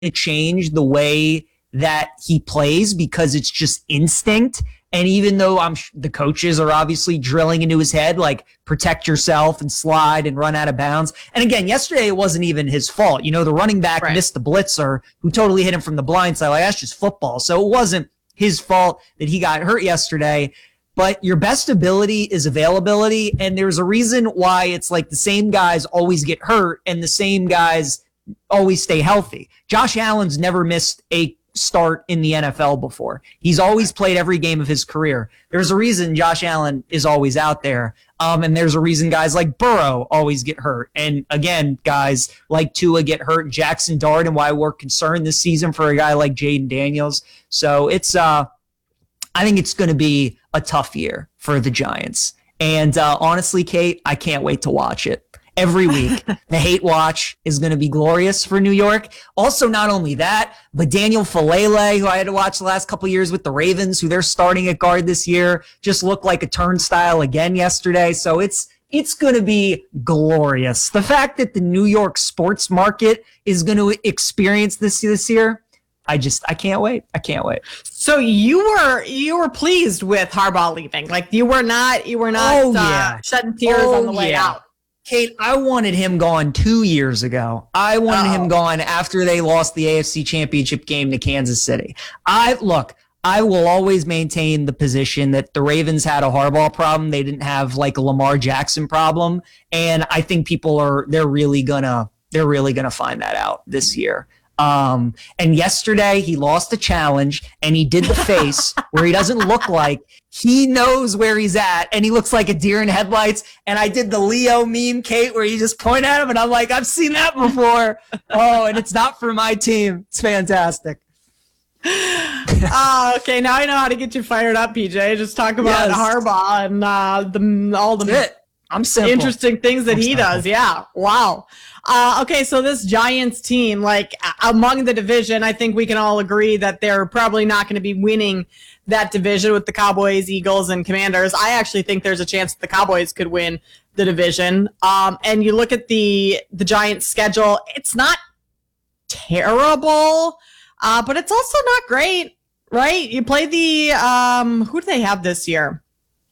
to change the way that he plays because it's just instinct. And even though the coaches are obviously drilling into his head, like protect yourself and slide and run out of bounds. And again, yesterday it wasn't even his fault. You know, the running back missed the blitzer who totally hit him from the blind side. Like, that's just football. So it wasn't his fault that he got hurt yesterday. But your best ability is availability. And there's a reason why it's like the same guys always get hurt and the same guys always stay healthy. Josh Allen's never missed a start in the NFL before. He's always played every game of his career. There's a reason Josh Allen is always out there. And there's a reason guys like Burrow always get hurt. And again, guys like Tua get hurt, Jackson Dart, and why we're concerned this season for a guy like Jaden Daniels. So it's, I think it's going to be a tough year for the Giants. And honestly, Kate, I can't wait to watch it. Every week, the hate watch is going to be glorious for New York. Also, not only that, but Daniel Falele, who I had to watch the last couple of years with the Ravens, who they're starting at guard this year, just looked like a turnstile again yesterday. So it's going to be glorious. The fact that the New York sports market is going to experience this year, I can't wait. I can't wait. So you were pleased with Harbaugh leaving. Like you were not shedding tears on the way out. Kate, I wanted him gone 2 years ago. I wanted him gone after they lost the AFC Championship game to Kansas City. I will always maintain the position that the Ravens had a Harbaugh problem. They didn't have like a Lamar Jackson problem. And I think they're really gonna find that out this year. And yesterday he lost a challenge and he did the face where he doesn't look like he knows where he's at and he looks like a deer in headlights. And I did the Leo meme, Kate, where you just point at him and I'm like, I've seen that before. Oh, and it's not for my team. It's fantastic. Okay. Now I know how to get you fired up, PJ. Just talk about Harbaugh and all the interesting things that he does. Yeah. Wow. Okay, so this Giants team, like among the division, I think we can all agree that they're probably not going to be winning that division with the Cowboys, Eagles, and Commanders. I actually think there's a chance that the Cowboys could win the division. And you look at the Giants' schedule, it's not terrible, but it's also not great, right? You play the who do they have this year?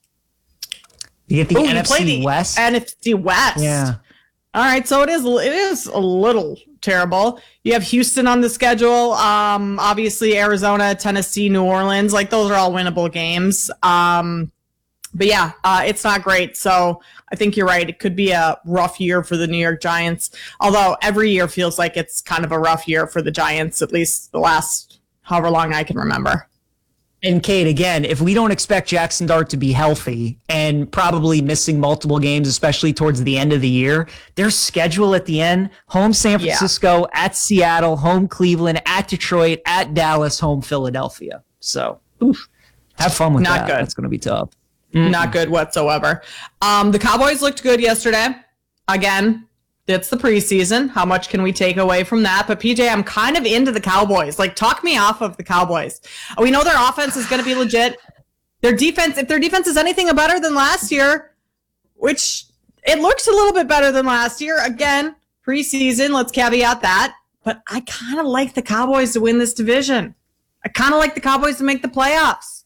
You get the NFC West. NFC West. Yeah. All right, so it is a little terrible. You have Houston on the schedule, obviously Arizona, Tennessee, New Orleans, like those are all winnable games. But yeah, it's not great. So I think you're right. It could be a rough year for the New York Giants, although every year feels like it's kind of a rough year for the Giants, at least the last however long I can remember. And Kate, again, if we don't expect Jackson Dart to be healthy and probably missing multiple games, especially towards the end of the year, their schedule at the end, home San Francisco, at Seattle, home Cleveland, at Detroit, at Dallas, home Philadelphia. So have fun with that. Good. That's going to be tough. Not good whatsoever. The Cowboys looked good yesterday. Again, it's the preseason. How much can we take away from that? But PJ, I'm kind of into the Cowboys. Like, talk me off of the Cowboys. We know their offense is going to be legit. Their defense, if their defense is anything better than last year, which it looks a little bit better than last year. Again, preseason, let's caveat that. But I kind of like the Cowboys to win this division. I kind of like the Cowboys to make the playoffs.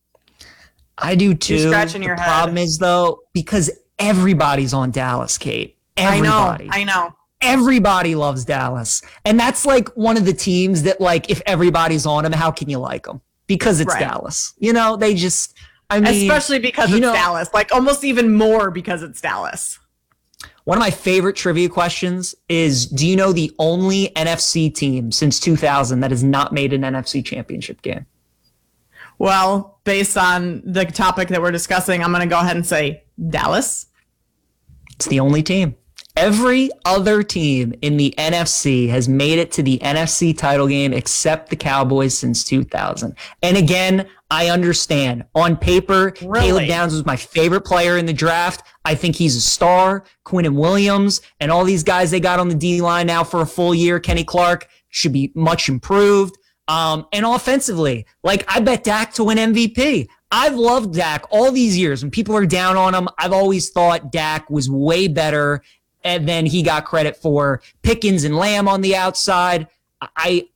I do too. You're scratching your head. The problem is, though, because everybody's on Dallas, Kate. Everybody. I know. Everybody loves Dallas. And that's like one of the teams that, like, if everybody's on them, how can you like them? Because it's Dallas. You know, they just, I mean. Especially because it's Dallas. Like, almost even more because it's Dallas. One of my favorite trivia questions is, do you know the only NFC team since 2000 that has not made an NFC championship game? Well, based on the topic that we're discussing, I'm going to go ahead and say Dallas. It's the only team. Every other team in the NFC has made it to the NFC title game except the Cowboys since 2000. And again, I understand. On paper, Caleb Downs was my favorite player in the draft. I think he's a star. Quinnen Williams and all these guys they got on the D-line now for a full year. Kenny Clark should be much improved. And offensively, like, I bet Dak to win MVP. I've loved Dak all these years. When people are down on him, I've always thought Dak was way better than he got credit for. Pickens and Lamb on the outside. I